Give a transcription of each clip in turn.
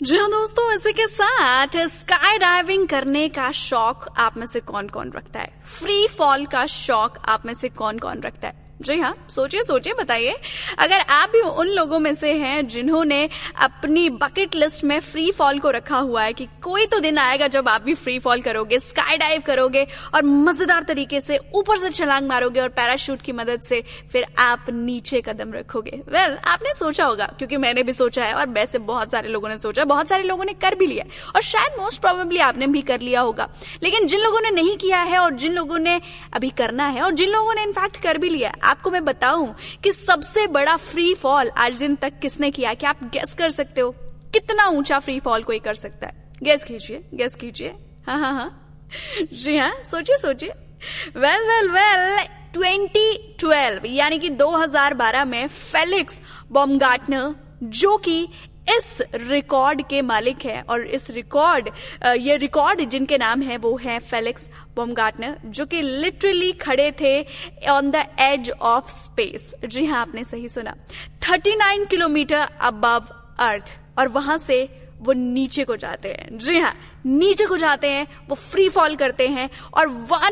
जी हाँ दोस्तों, इसी के साथ स्काई डाइविंग करने का शौक आप में से कौन कौन रखता है? फ्री फॉल का शौक आप में से कौन कौन रखता है? जी हाँ, सोचिए सोचिए, बताइए। अगर आप भी उन लोगों में से हैं जिन्होंने अपनी बकेट लिस्ट में फ्री फॉल को रखा हुआ है कि कोई तो दिन आएगा जब आप भी फ्री फॉल करोगे, स्काई डाइव करोगे और मजेदार तरीके से ऊपर से छलांग मारोगे और पैराशूट की मदद से फिर आप नीचे कदम रखोगे। वेल, आपने सोचा होगा, क्योंकि मैंने भी सोचा है और वैसे बहुत सारे लोगों ने सोचा, बहुत सारे लोगों ने कर भी लिया और शायद मोस्ट प्रोबेबली आपने भी कर लिया होगा। लेकिन जिन लोगों ने नहीं किया है और जिन लोगों ने अभी करना है और जिन लोगों ने इनफैक्ट कर भी लिया, आपको मैं बताऊं कि सबसे बड़ा फ्री फॉल आज दिन तक किसने किया? क्या आप गेस कर सकते हो कितना ऊंचा फ्री फॉल कोई कर सकता है? गेस कीजिए, गेस कीजिए। हाँ, जी हाँ, सोचिए सोचिए। वेल 2012 यानी कि 2012 में फेलिक्स बॉमगार्टनर, जो कि इस रिकॉर्ड के मालिक है और ये रिकॉर्ड जिनके नाम है वो है फेलिक्स बॉमगार्टनर, जो कि लिटरली खड़े थे on the age of space. जी हाँ, आपने सही सुना, 39 किलोमीटर अबव अर्थ, और वहां से वो नीचे को जाते हैं। जी हाँ, नीचे को जाते हैं, वो फ्री फॉल करते हैं और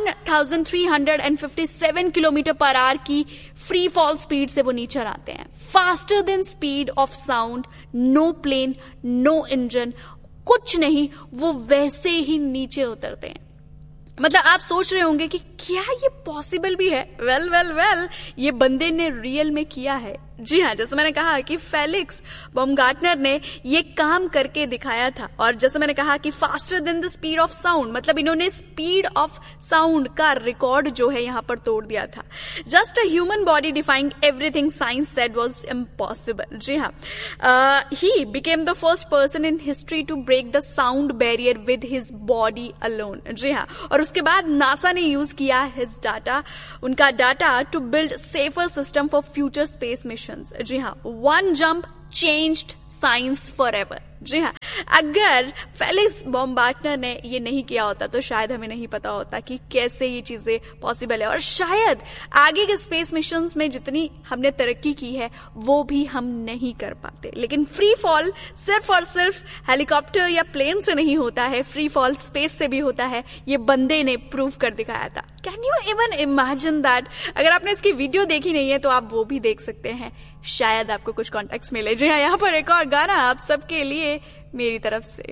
1357 किलोमीटर पर आवर की फ्री फॉल स्पीड से वो नीचे आते हैं। Faster than speed of sound, no plane, no engine, कुछ नहीं, वो वैसे ही नीचे उतरते हैं। मतलब आप सोच रहे होंगे कि क्या ये पॉसिबल भी है? वेल, ये बंदे ने रियल में किया है। जी हाँ, जैसे मैंने कहा कि फेलिक्स बॉमगार्टनर ने ये काम करके दिखाया था, और जैसे मैंने कहा कि faster than the speed of sound, मतलब इन्होंने स्पीड ऑफ साउंड का रिकॉर्ड जो है यहां पर तोड़ दिया था। Just a human body defying everything science said was impossible. जी हाँ, he became the first person in history to break the sound barrier with his body alone. जी हाँ, और उसके बाद नासा ने यूज किया हिज डाटा, उनका data, to build safer system for future space mission. जी हाँ, one jump changed science forever. जी हाँ, अगर फेलिक्स बॉमगार्टनर ने ये नहीं किया होता तो शायद हमें नहीं पता होता कि कैसे ये चीजें पॉसिबल है, और शायद आगे के स्पेस मिशंस में जितनी हमने तरक्की की है वो भी हम नहीं कर पाते। लेकिन फ्री फॉल सिर्फ और सिर्फ हेलीकॉप्टर या प्लेन से नहीं होता है, फ्री फॉल स्पेस से भी होता है। ये बंदे ने प्रूव कर दिखाया था। Can you even imagine that? अगर आपने इसकी वीडियो देखी नहीं है तो आप वो भी देख सकते हैं, शायद आपको कुछ कॉन्टेक्स्ट मिले। जी हाँ, यहाँ पर एक और गाना आप सबके लिए मेरी तरफ से।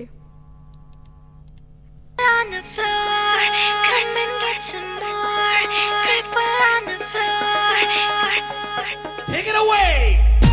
On the floor, come and get some more. People on the floor. Take it away!